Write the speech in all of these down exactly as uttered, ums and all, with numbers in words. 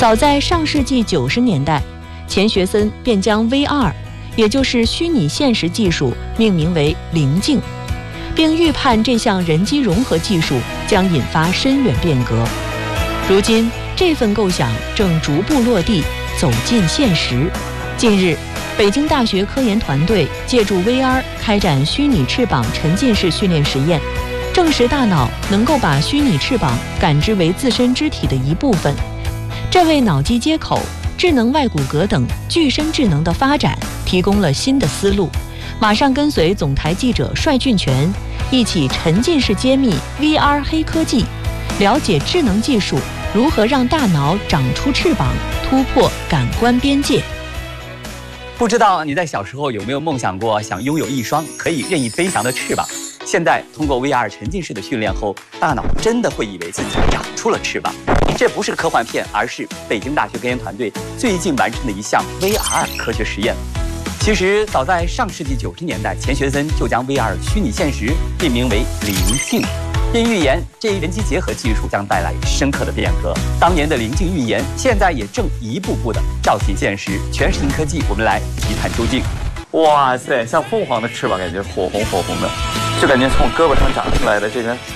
早在上世纪九十年代，钱学森便将 V R， 也就是虚拟现实技术命名为棱镜，并预判这项人机融合技术将引发深远变革。如今，这份构想正逐步落地，走进现实。近日，北京大学科研团队借助 V R 开展虚拟翅膀沉浸式训练实验，证实大脑能够把虚拟翅膀感知为自身肢体的一部分，这为脑机接口、智能外骨骼等具身智能的发展提供了新的思路。马上跟随总台记者帅俊全一起沉浸式揭秘 V R 黑科技，了解智能技术如何让大脑长出翅膀，突破感官边界。 不知道你在小时候有没有梦想过想拥有一双可以任意飞翔的翅膀？现在通过 V R 沉浸式的训练后，大脑真的会以为自己长出了翅膀。这不是科幻片，而是北京大学科研团队最近完成的一项 V R 科学实验。其实早在上世纪九十年代，钱学森就将 V R 虚拟现实命名为棱镜，并预言这一人机结合技术将带来深刻的变革。当年的棱镜预言，现在也正一步步的照进现实。全视听科技，我们来一探究竟。 哇塞，像凤凰的翅膀，感觉火红火红的，就感觉从胳膊上长出来的这边。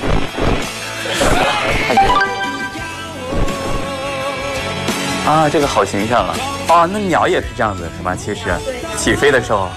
啊，这个好形象啊！哦，那鸟也是这样子是吗？其实起飞的时候。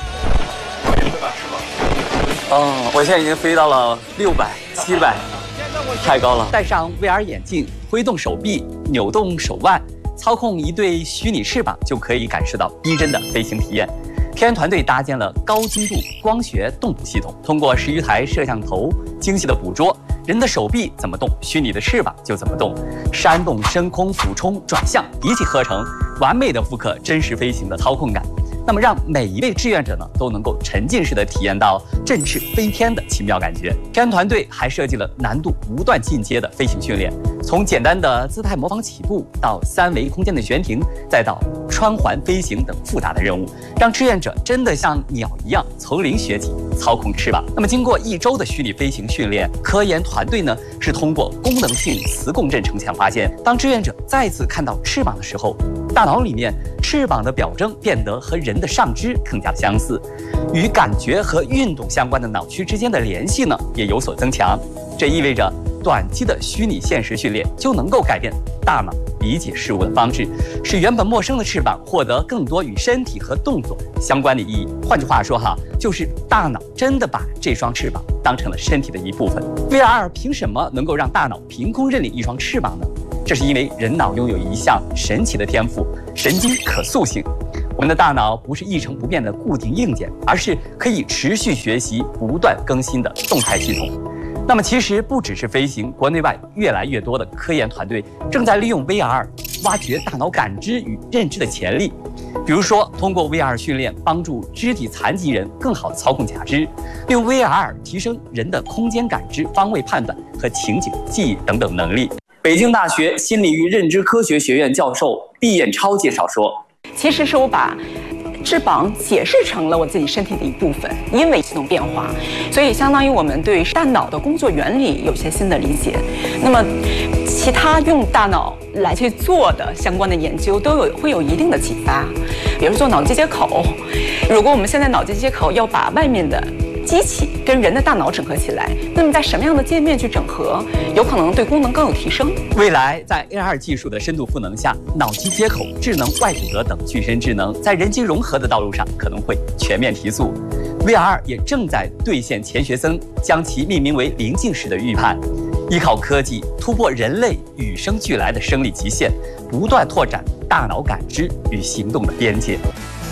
哦，我现在已经飞到了六百、七百，太高了。 戴上 V R 眼镜，挥动手臂，扭动手腕，操控一对虚拟翅膀，就可以感受到逼真的飞行体验。科研团队搭建了高精度光学动捕系统，通过十余台摄像头精细的捕捉人的手臂怎么动，虚拟的翅膀就怎么动，扇动、升空、俯冲、转向一气呵成，完美的复刻真实飞行的操控感。那么让每一位志愿者呢都能够沉浸式的体验到振翅飞天的奇妙感觉。科研团队还设计了难度不断进阶的飞行训练，从简单的姿态模仿起步，到三维空间的悬停，再到穿环飞行等复杂的任务，让志愿者真的像鸟一样从零学起操控翅膀。那么经过一周的虚拟飞行训练，科研团队呢是通过功能性磁共振成像发现，当志愿者再次看到翅膀的时候，大脑里面翅膀的表征变得和人的上肢更加相似，与感觉和运动相关的脑区之间的联系呢也有所增强。这意味着短期的虚拟现实训练就能够改变大脑理解事物的方式，使原本陌生的翅膀获得更多与身体和动作相关的意义。换句话说哈，就是大脑真的把这双翅膀当成了身体的一部分。 V R 凭什么能够让大脑凭空认领一双翅膀呢？这是因为人脑拥有一项神奇的天赋——神经可塑性。我们的大脑不是一成不变的固定硬件，而是可以持续学习、不断更新的动态系统。那么其实不只是飞行，国内外越来越多的科研团队正在利用 V R 挖掘大脑感知与认知的潜力。比如说，通过 V R 训练，帮助肢体残疾人更好操控假肢；利用 V R 提升人的空间感知、方位判断和情景记忆等等能力。北京大学心理与认知科学学院教授毕彦超介绍说， 其实是我把翅膀解释成了我自己身体的一部分，因为系统变化，所以相当于我们对大脑的工作原理有些新的理解。那么其他用大脑来去做的相关的研究都有会有一定的启发。比如做脑机接口，如果我们现在脑机接口要把外面的机器跟人的大脑整合起来，那么在什么样的界面去整合，有可能对功能更有提升。 未来在 A R 技术的深度赋能下，脑机接口、智能外骨骼等具身智能在人机融合的道路上可能会全面提速。V R 也正在兑现钱学森将其命名为棱镜时的预判，依靠科技突破人类与生俱来的生理极限，不断拓展大脑感知与行动的边界。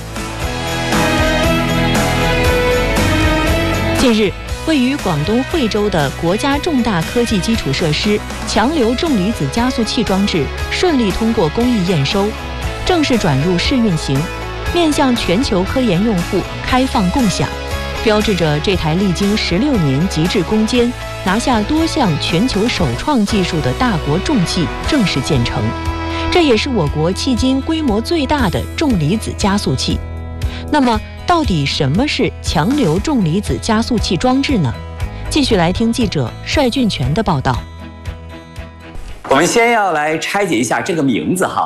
近日，位于广东惠州的国家重大科技基础设施强流重离子加速器装置顺利通过工艺验收，正式转入试运行，面向全球科研用户开放共享，标志着这台历经十六年极致攻坚，拿下多项全球首创技术的大国重器正式建成。这也是我国迄今规模最大的重离子加速器。那么，到底什么是强流重离子加速器装置呢？继续来听记者帅俊全的报道。 我们先要来拆解一下这个名字哈，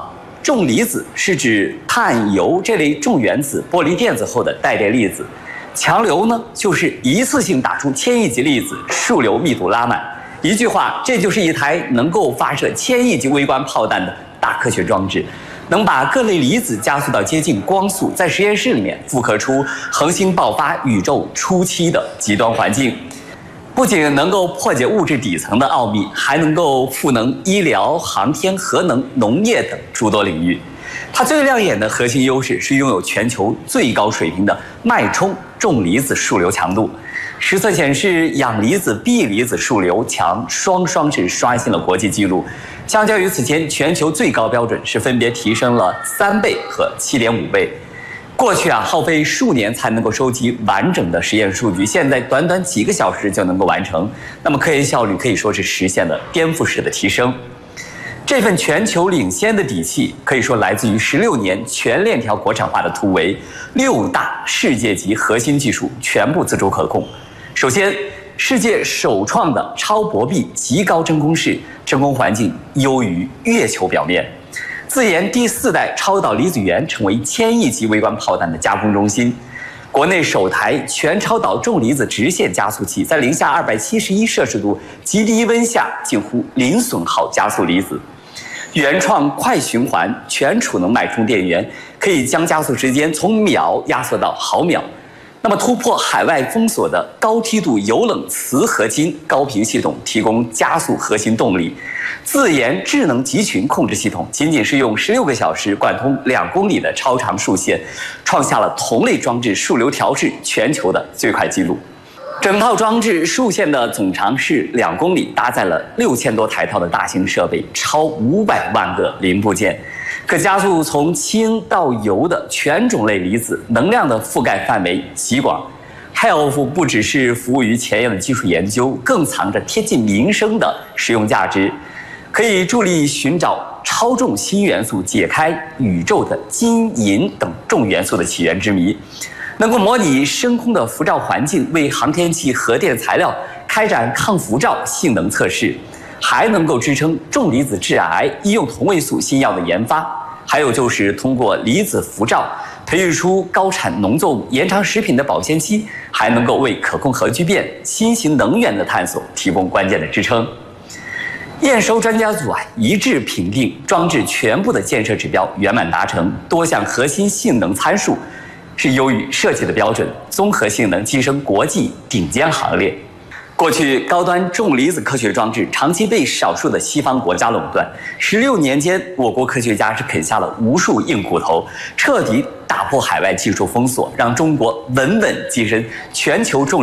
重离子是指碳、铀这类重原子剥离电子后的带电粒子。强流呢，就是一次性打出千亿级粒子，数流密度拉满。一句话，这就是一台能够发射千亿级微观炮弹的大科学装置。能把各类离子加速到接近光速，在实验室里面复刻出恒星爆发宇宙初期的极端环境。不仅能够破解物质底层的奥秘，还能够赋能医疗、航天、核能、农业等诸多领域。它最亮眼的核心优势是拥有全球最高水平的脉冲重离子数流强度。实测显示，氧离子、铋离子数流强双双是刷新了国际纪录。相较于此前全球最高标准是分别提升了三倍和七点五倍。过去啊，耗费数年才能够收集完整的实验数据，现在短短几个小时就能够完成。那么科研效率可以说是实现了颠覆式的提升。这份全球领先的底气，可以说来自于十六年全链条国产化的突围，六大世界级核心技术全部自主可控。首先，世界首创的超薄壁极高真空室，真空环境优于月球表面。自研第四代超导离子源成为千亿级微观炮弹的加工中心。国内首台全超导重离子直线加速器，在零下二百七十一摄氏度极低温下近乎零损耗加速离子。原创快循环全储能脉冲电源，可以将加速时间从秒压缩到毫秒。那么突破海外封锁的高梯度油冷磁合金高频系统，提供加速核心动力。自研智能集群控制系统，仅仅是用十六个小时贯通两公里的超长数线，创下了同类装置数流调试全球的最快纪录。整套装置数线的总长是两公里，搭载了六千多台套的大型设备，超五百万个零部件。可加速从氢到铀的全种类离子，能量的覆盖范围极广。H E L F 不只是服务于前沿的技术研究，更藏着贴近民生的实用价值，可以助力寻找超重新元素，解开宇宙的金、银等重元素的起源之谜，能够模拟深空的辐照环境，为航天器核电材料开展抗辐照性能测试。还能够支撑重离子致癌、医用同位素新药的研发，还有就是通过离子辐照培育出高产农作物、延长食品的保鲜期，还能够为可控核聚变、新型能源的探索提供关键的支撑。验收专家组啊一致评定，装置全部的建设指标圆满达成，多项核心性能参数是优于设计的标准，综合性能跻身国际顶尖行列。过去，高端重离子科学装置长期被少数的西方国家垄断。十六年间，我国科学家是啃下了无数硬骨头，彻底打破海外技术封锁，让中国稳稳跻身全球重